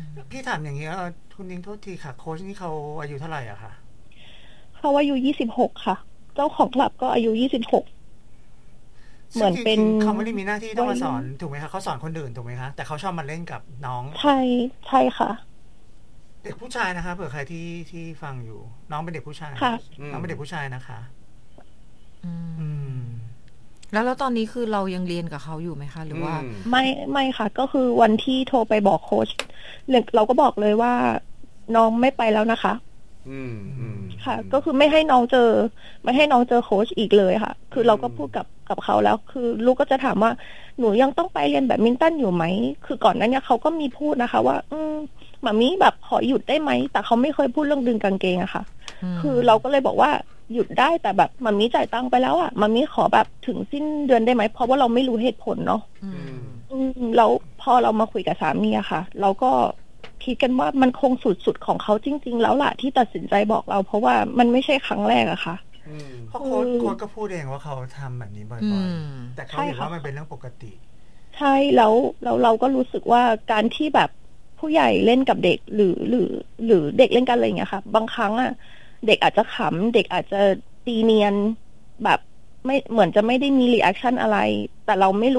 พี่ถามอย่างนี้คุณนิ้งโทษทีค่ะโค้ชนี่เขาอายุเท่าไหร่อะคะเขาอายุ26ค่ะเจ้าของคลับก็อายุ26เหซึ่งมือนเป็นจริงๆเขาไม่ได้มีหน้าที่ต้องมาสอวัยรุ่นนถูกไหมคะเขาสอนคนอื่นถูกไหมคะแต่เขาชอบมาเล่นกับน้องใช่ใช่ค่ะเด็กผู้ชายนะคะเผื่อใครที่ฟังอยู่น้องเป็นเด็กผู้ชายค่ะน้องเป็นเด็กผู้ชายนะคะอือืมมแล้วตอนนี้คือเรายังเรียนกับเขาอยู่ไหมคะหรือว่าไม่ค่ะก็คือวันที่โทรไปบอกโค้ชเราก็บอกเลยว่าน้องไม่ไปแล้วนะคะค่ะก็คือไม่ให้น้องเจอโค้ชอีกเลยค่ะคือเราก็พูดกับเขาแล้วคือลูกก็จะถามว่าหนูยังต้องไปเรียนแบดมินตันอยู่ไหมคือก่อนหน้านี้เขาก็มีพูดนะคะว่าหมามีแบบขอหยุดได้ไหมแต่เขาไม่เคยพูดเรื่องดึงกางเกงอะค่ะคือเราก็เลยบอกว่าหยุดได้แต่แบบหมามีจ่ายตังค์ไปแล้วอะหมามีขอแบบถึงสิ้นเดือนได้ไหมเพราะว่าเราไม่รู้เหตุผลเนาะแล้วพอเรามาคุยกับสามีอะค่ะเราก็คิดกันว่ามันคงสุดๆของเขาจริงๆแล้วล่ะที่ตัดสินใจบอกเราเพราะว่ามันไม่ใช่ครั้งแรกอะค่ะเพราะโค้ชก็พูดเองว่าเขาทำแบบนี้บ่อยๆแต่เขาเห็นว่ามันเป็นเรื่องปกติใช่แล้วเราก็รู้สึกว่าการที่แบบผู้ใหญ่เล่นกับเด็กหรือเด็กเล่นกันอะไรอย่างเงี้ยค่ะบางครั้งอะเด็กอาจจะขำเด็กอาจจะตีเนียนแบบไม่เหมือนจะไม่ได้มีรีแอคชั่นอะไรแต่เราไม่รู้